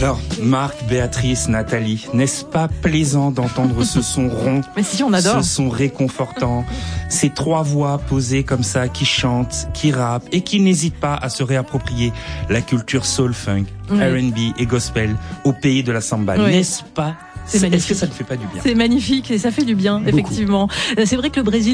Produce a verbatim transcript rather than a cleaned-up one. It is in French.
Alors, Marc, Béatrice, Nathalie, n'est-ce pas plaisant d'entendre ce son rond? Mais si, on adore. Ce son réconfortant. Ces trois voix posées comme ça, qui chantent, qui rappent et qui n'hésitent pas à se réapproprier la culture soul funk, oui. R and B et gospel au pays de la samba. Oui. N'est-ce pas? C'est magnifique. Est-ce que ça ne fait pas du bien? C'est magnifique et ça fait du bien, Beaucoup. Effectivement. C'est vrai que le Brésil